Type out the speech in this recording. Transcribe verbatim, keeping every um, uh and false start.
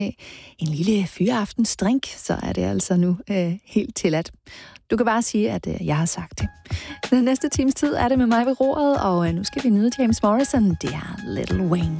en lille fyraftensdrink, så er det altså nu øh, helt tilladt. Du kan bare sige, at øh, jeg har sagt det. Den næste times tid er det med mig ved roret, og øh, nu skal vi nyde James Morrison. Det er Little Wayne.